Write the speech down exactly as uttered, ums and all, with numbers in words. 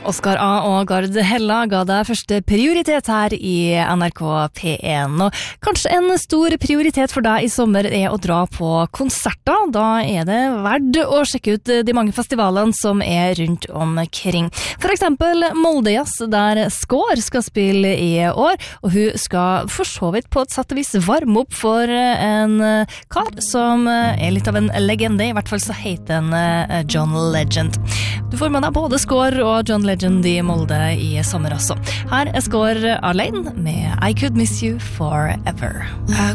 Oskar A. og Gard Hella ga deg første prioritet her i N R K P en. Og kanskje en stor prioritet for deg i sommer er å dra på konserter. Da er det verdt å sjekke ut de mange festivalene som er rundt omkring. For eksempel Moldejazz, der Skår skal spille i år, og hun skal for så vidt på et sett og vis varme opp for en kar som er litt av en legende. I hvert fall så heter han John Legend. Du får med deg både Skår og John Legend i Molde i sommer også. Her er Skår alene med I Could Miss You Forever.